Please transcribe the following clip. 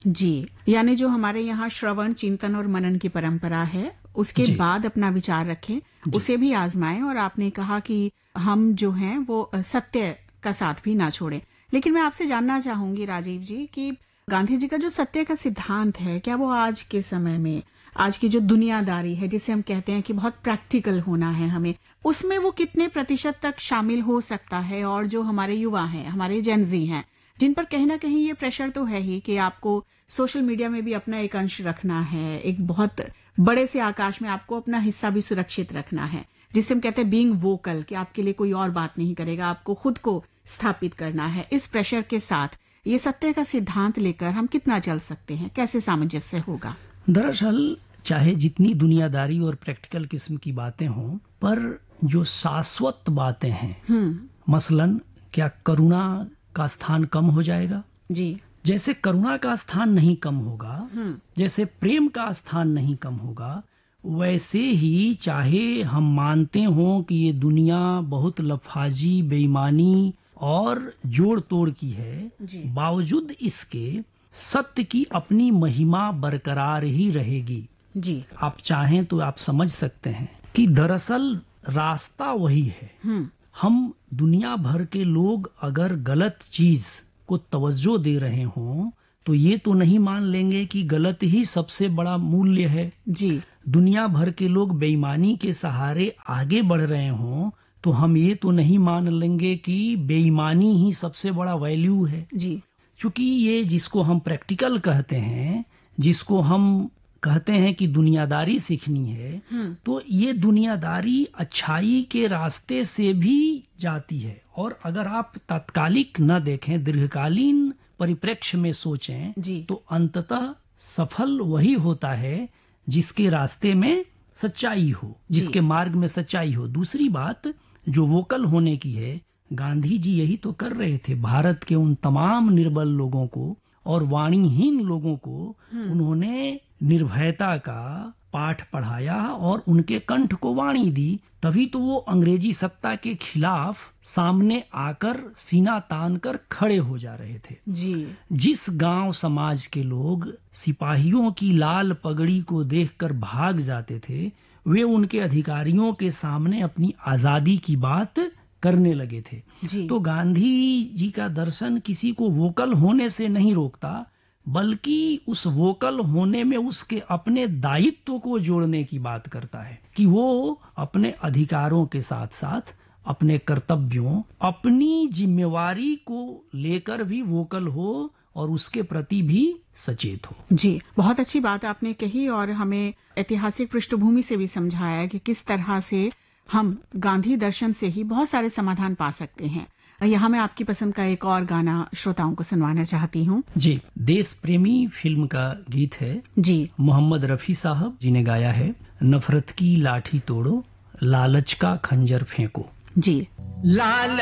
जी, यानी जो हमारे यहाँ श्रवण, चिंतन और मनन की परंपरा है, उसके बाद अपना विचार रखें, उसे भी आजमाएं। और आपने कहा कि हम जो हैं वो सत्य का साथ भी ना छोड़ें। लेकिन मैं आपसे जानना चाहूंगी राजीव जी कि गांधी जी का जो सत्य का सिद्धांत है, क्या वो आज के समय में, आज की जो दुनियादारी है जिसे हम कहते हैं कि बहुत प्रैक्टिकल होना है हमें, उसमें वो कितने प्रतिशत तक शामिल हो सकता है? और जो हमारे युवा हैं, हमारे जेनजी हैं, जिन पर कहीं ना कहीं ये प्रेशर तो है ही कि आपको सोशल मीडिया में भी अपना एक अंश रखना है, एक बहुत बड़े से आकाश में आपको अपना हिस्सा भी सुरक्षित रखना है, जिसे हम कहते हैं बीइंग वोकल, कि आपके लिए कोई और बात नहीं करेगा, आपको खुद को स्थापित करना है। इस प्रेशर के साथ ये सत्य का सिद्धांत लेकर हम कितना चल सकते हैं, कैसे सामंजस्य होगा? दरअसल चाहे जितनी दुनियादारी और प्रैक्टिकल किस्म की बातें हों, पर जो शाश्वत बातें हैं, मसलन क्या करुणा का स्थान कम हो जाएगा? जी, जैसे करुणा का स्थान नहीं कम होगा, जैसे प्रेम का स्थान नहीं कम होगा, वैसे ही चाहे हम मानते हों कि ये दुनिया बहुत लफाजी, बेईमानी और जोड़ तोड़ की है, बावजूद इसके सत्य की अपनी महिमा बरकरार ही रहेगी। जी, आप चाहें तो आप समझ सकते हैं कि दरअसल रास्ता वही है। हम दुनिया भर के लोग अगर गलत चीज को तवज्जो दे रहे हों तो ये तो नहीं मान लेंगे कि गलत ही सबसे बड़ा मूल्य है। जी, दुनिया भर के लोग बेईमानी के सहारे आगे बढ़ रहे हों तो हम ये तो नहीं मान लेंगे कि बेईमानी ही सबसे बड़ा वैल्यू है। जी, क्योंकि ये जिसको हम प्रैक्टिकल कहते हैं, जिसको हम कहते हैं कि दुनियादारी सीखनी है, तो ये दुनियादारी अच्छाई के रास्ते से भी जाती है। और अगर आप तात्कालिक न देखें, दीर्घकालीन परिप्रेक्ष्य में सोचें, तो अंततः सफल वही होता है जिसके रास्ते में सच्चाई हो, जिसके मार्ग में सच्चाई हो। दूसरी बात जो वोकल होने की है, गांधी जी यही तो कर रहे थे। भारत के उन तमाम निर्बल लोगों को और वाणीहीन लोगों को उन्होंने निर्भयता का पाठ पढ़ाया और उनके कंठ को वाणी दी। तभी तो वो अंग्रेजी सत्ता के खिलाफ सामने आकर सीना तान कर खड़े हो जा रहे थे। जी, जिस गांव समाज के लोग सिपाहियों की लाल पगड़ी को देखकर भाग जाते थे, वे उनके अधिकारियों के सामने अपनी आजादी की बात करने लगे थे। तो गांधी जी का दर्शन किसी को वोकल होने से नहीं रोकता, बल्कि उस वोकल होने में उसके अपने दायित्व को जोड़ने की बात करता है कि वो अपने अधिकारों के साथ साथ अपने कर्तव्यों, अपनी जिम्मेवारी को लेकर भी वोकल हो और उसके प्रति भी सचेत हो। जी, बहुत अच्छी बात आपने कही और हमें ऐतिहासिक पृष्ठभूमि से भी समझाया कि किस तरह से हम गांधी दर्शन से ही बहुत सारे समाधान पा सकते हैं। यहाँ मैं आपकी पसंद का एक और गाना श्रोताओं को सुनवाना चाहती हूँ। जी, देश प्रेमी फिल्म का गीत है। जी, मोहम्मद रफी साहब जी ने गाया है। नफरत की लाठी तोड़ो, लालच का खंजर फेंको। जी, लाल